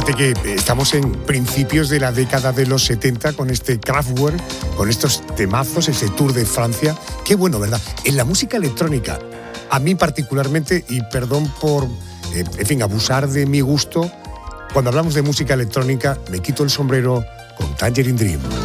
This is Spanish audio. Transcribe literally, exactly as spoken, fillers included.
Fíjate que estamos en principios de la década de los setenta con este Kraftwerk, con estos temazos, ese Tour de Francia. Qué bueno, ¿verdad? En la música electrónica, a mí particularmente, y perdón por, eh, en fin, abusar de mi gusto, cuando hablamos de música electrónica, me quito el sombrero con Tangerine Dream.